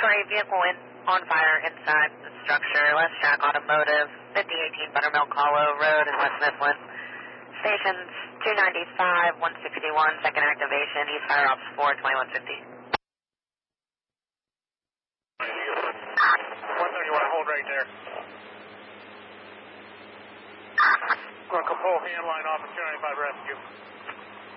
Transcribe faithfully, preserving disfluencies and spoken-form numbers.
Story vehicle in, on fire inside the structure. Let's track automotive, fifty eighteen Buttermilk Hollow Road in West Mifflin. Stations two ninety-five, one sixty-one, second activation, East Fire Ops four, twenty-one fifty. one thirty-one, hold right there. Going to pull hand line off of two ninety-five rescue.